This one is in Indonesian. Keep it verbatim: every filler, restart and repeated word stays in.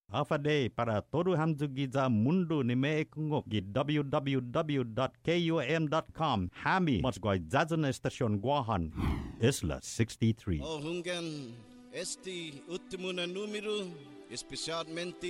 Afade para todo hamzugi za mundo ni me kungok gi w w w dot kum dot com. Hami mas goi zazen stasyon Guahan. Isla sixty-three. O hunggan este último número, especialmente